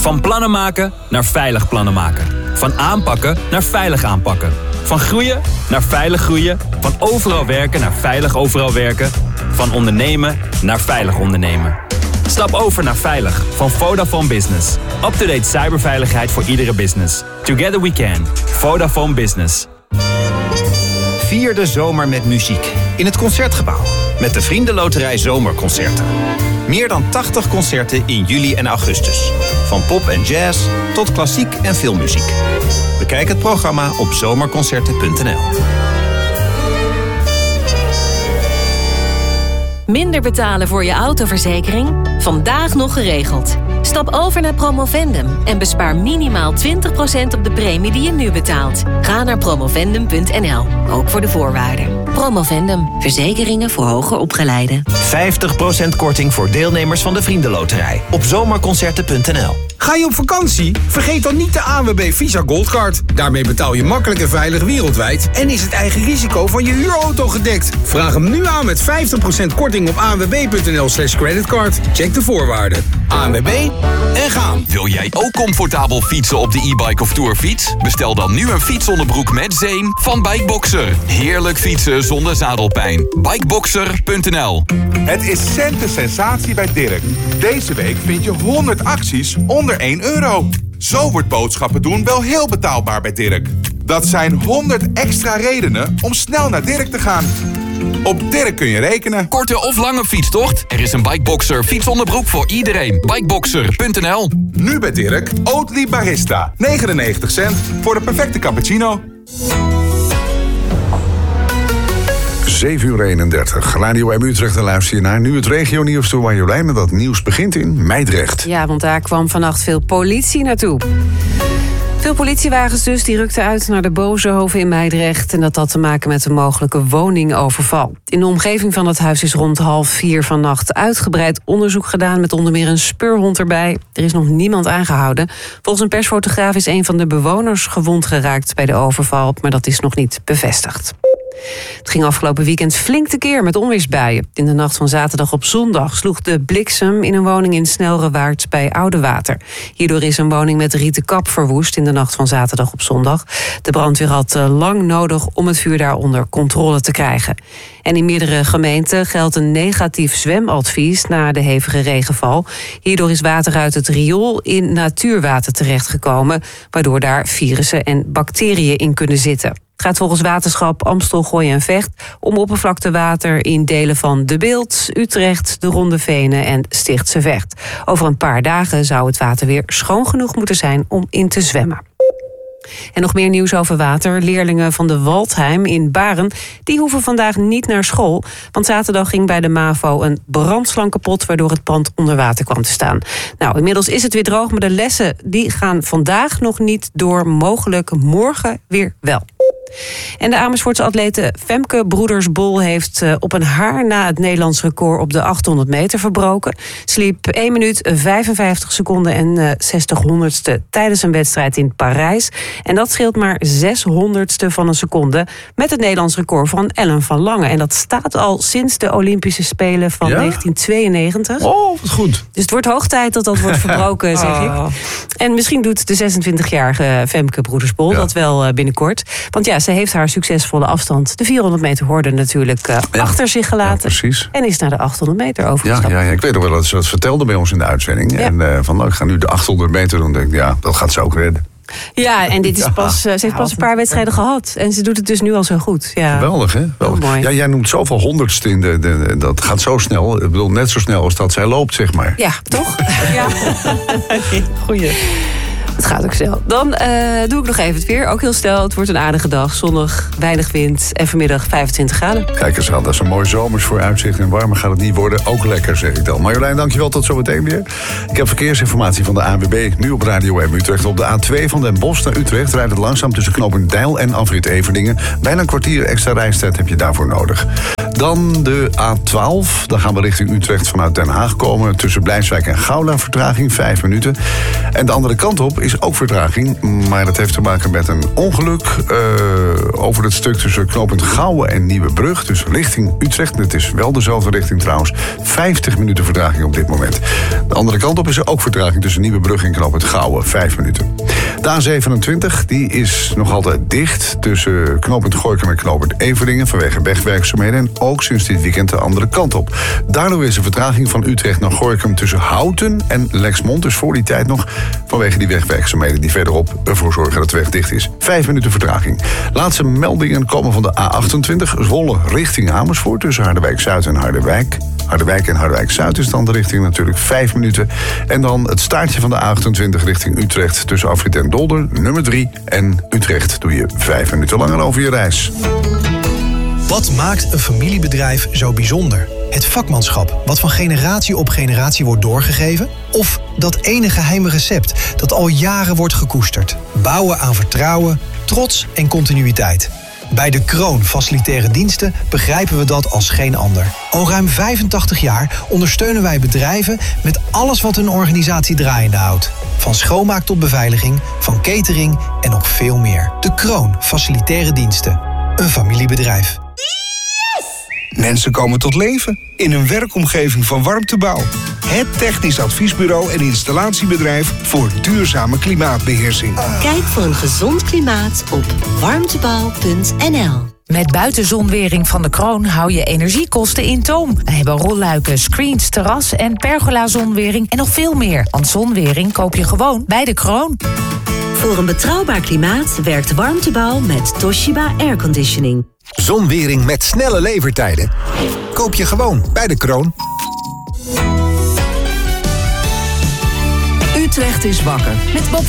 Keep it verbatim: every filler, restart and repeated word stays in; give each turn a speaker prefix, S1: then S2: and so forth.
S1: Van plannen maken naar veilig plannen maken. Van aanpakken naar veilig aanpakken. Van groeien naar veilig groeien. Van overal werken naar veilig overal werken. Van ondernemen naar veilig ondernemen. Stap over naar Veilig van Vodafone Business. Up-to-date cyberveiligheid voor iedere business. Together we can. Vodafone Business.
S2: Vier de zomer met muziek in het Concertgebouw. Met de Vriendenloterij Zomerconcerten. Meer dan tachtig concerten in juli en augustus. Van pop en jazz tot klassiek en filmmuziek. Bekijk het programma op zomerconcerten punt n l.
S3: Minder betalen voor je autoverzekering? Vandaag nog geregeld. Stap over naar Promovendum en bespaar minimaal twintig procent op de premie die je nu betaalt. Ga naar promovendum punt n l, ook voor de voorwaarden. Promovendum, verzekeringen voor hoger opgeleiden.
S2: vijftig procent korting voor deelnemers van de Vriendenloterij op zomerconcerten punt n l.
S4: Ga je op vakantie? Vergeet dan niet de A N W B Visa Goldcard. Daarmee betaal je makkelijk en veilig wereldwijd en is het eigen risico van je huurauto gedekt. Vraag hem nu aan met vijftig procent korting op a n w b punt n l slash creditcard. Check de voorwaarden. A N W B en gaan.
S5: Wil jij ook comfortabel fietsen op de e-bike of tourfiets? Bestel dan nu een fietsonderbroek met zeem van Bikeboxer. Heerlijk fietsen zonder zadelpijn. Bikeboxer punt n l.
S6: Het is centen sensatie bij Dirk. Deze week vind je honderd acties onder één euro. Zo wordt boodschappen doen wel heel betaalbaar bij Dirk. Dat zijn honderd extra redenen om snel naar Dirk te gaan. Op Dirk kun je rekenen.
S5: Korte of lange fietstocht? Er is een Bikeboxer fietsonderbroek voor iedereen. Bikeboxer punt n l.
S6: Nu bij Dirk, Oatly Barista. negenennegentig cent voor de perfecte cappuccino.
S7: zeven uur eenendertig. Radio M Utrecht, en luister je naar. Nu het regionieuws door Marjolein. En dat nieuws begint in Meidrecht.
S8: Ja, want daar kwam vannacht veel politie naartoe. Veel politiewagens dus, die rukten uit naar de Bozenhoven in Meidrecht. En dat had te maken met een mogelijke woningoverval. In de omgeving van het huis is rond half vier vannacht uitgebreid onderzoek gedaan met onder meer een speurhond erbij. Er is nog niemand aangehouden. Volgens een persfotograaf is een van de bewoners gewond geraakt bij de overval, maar dat is nog niet bevestigd. Het ging afgelopen weekend flink tekeer met onweersbuien. In de nacht van zaterdag op zondag sloeg de bliksem in een woning in Snelrewaard bij Oudewater. Hierdoor is een woning met rieten kap verwoest in de nacht van zaterdag op zondag. De brandweer had lang nodig om het vuur daar onder controle te krijgen. En in meerdere gemeenten geldt een negatief zwemadvies na de hevige regenval. Hierdoor is water uit het riool in natuurwater terechtgekomen, waardoor daar virussen en bacteriën in kunnen zitten. Het gaat volgens waterschap Amstel, Gooi en Vecht om oppervlaktewater in delen van De Bilt, Utrecht, de Ronde Venen en Stichtse Vecht. Over een paar dagen zou het water weer schoon genoeg moeten zijn om in te zwemmen. En nog meer nieuws over water. Leerlingen van de Waldheim in Baren, die hoeven vandaag niet naar school. Want zaterdag ging bij de MAVO een brandslang kapot, waardoor het pand onder water kwam te staan. Nou, inmiddels is het weer droog, maar de lessen die gaan vandaag nog niet door. Mogelijk morgen weer wel. En de Amersfoortse atlete Femke Broeders-Bol heeft op een haar na het Nederlands record op de achthonderd meter verbroken. Ze liep één minuut vijfenvijftig seconden en zestig honderdste tijdens een wedstrijd in Parijs. En dat scheelt maar zeshonderdste van een seconde met het Nederlands record van Ellen van Lange. En dat staat al sinds de Olympische Spelen van ja? negentien tweeënnegentig.
S7: Oh, wat goed.
S8: Dus het wordt hoog tijd dat dat wordt verbroken, zeg oh. ik. En misschien doet de zesentwintigjarige Femke Broeders-Bol ja. dat wel binnenkort. Want ja, ze heeft haar succesvolle afstand, de vierhonderd meter horde, natuurlijk uh, ja. achter zich gelaten. Ja,
S7: precies.
S8: En is naar de achthonderd meter overgestapt.
S7: Ja, ja, ja, ik weet nog wel dat ze dat vertelde bij ons in de uitzending. Ja. En uh, van, nou, ik ga nu de achthonderd meter doen. Denk ik, ja, dat gaat ze ook redden.
S8: Ja, en dit is pas, uh, ze heeft pas een paar wedstrijden gehad. En ze doet het dus nu al zo goed. Ja.
S7: Geweldig, hè? Geweldig.
S8: Oh,
S7: ja, jij noemt zoveel honderdste in de, de, dat gaat zo snel. Ik bedoel, net zo snel als dat zij loopt, zeg maar.
S8: Ja, toch? Ja. Goeie. Het gaat ook snel. Dan uh, doe ik nog even het weer. Ook heel snel. Het wordt een aardige dag. Zonnig, weinig wind. En vanmiddag vijfentwintig graden.
S7: Kijk eens aan. Dat is een mooi zomers vooruitzicht. En warmer gaat het niet worden. Ook lekker, zeg ik dan. Marjolein, dankjewel. Tot zometeen weer. Ik heb verkeersinformatie van de A N W B. Nu op Radio M Utrecht. Op de A twee van Den Bosch naar Utrecht rijdt het langzaam tussen knooppunt Deil en afrit Everdingen. Bijna een kwartier extra reistijd heb je daarvoor nodig. Dan de A twaalf. Dan gaan we richting Utrecht vanuit Den Haag komen. Tussen Blijswijk en Gouda vertraging vijf minuten. En de andere kant op is ook vertraging, maar dat heeft te maken met een ongeluk uh, over het stuk tussen knooppunt Gouwen en Nieuwebrug. Dus richting Utrecht. Het is wel dezelfde richting trouwens. vijftig minuten vertraging op dit moment. De andere kant op is er ook vertraging tussen Nieuwebrug en knooppunt Gouwen. vijf minuten. De A zevenentwintig die is nog altijd dicht tussen knooppunt Gorinchem en knooppunt Everdingen vanwege wegwerkzaamheden. En ook sinds dit weekend de andere kant op. Daardoor is er vertraging van Utrecht naar Gorinchem tussen Houten en Lexmond. Dus voor die tijd nog vanwege die wegwerkzaamheden die verderop ervoor zorgen dat de weg dicht is. Vijf minuten vertraging. Laatste meldingen komen van de A achtentwintig. Zwolle richting Amersfoort tussen Harderwijk-Zuid en Harderwijk. Harderwijk en Harderwijk-Zuid is dan de richting natuurlijk vijf minuten. En dan het staartje van de A achtentwintig richting Utrecht tussen Afrit en Dolder, nummer drie. En Utrecht doe je vijf minuten langer over je reis.
S9: Wat maakt een familiebedrijf zo bijzonder? Het vakmanschap, wat van generatie op generatie wordt doorgegeven? Of dat ene geheime recept dat al jaren wordt gekoesterd? Bouwen aan vertrouwen, trots en continuïteit. Bij De Kroon Facilitaire Diensten begrijpen we dat als geen ander. Al ruim vijfentachtig jaar ondersteunen wij bedrijven met alles wat hun organisatie draaiende houdt. Van schoonmaak tot beveiliging, van catering en nog veel meer. De Kroon Facilitaire Diensten. Een familiebedrijf.
S10: Mensen komen tot leven in een werkomgeving van Warmtebouw. Het technisch adviesbureau en installatiebedrijf voor duurzame klimaatbeheersing.
S11: Kijk voor een gezond klimaat op warmtebouw punt n l.
S12: Met buitenzonwering van De Kroon hou je energiekosten in toom. We hebben rolluiken, screens, terras en pergola-zonwering en nog veel meer. Want zonwering koop je gewoon bij De Kroon.
S11: Voor een betrouwbaar klimaat werkt Warmtebouw met Toshiba Airconditioning.
S13: Zonwering met snelle levertijden koop je gewoon bij De Kroon.
S14: Utrecht is wakker met Bob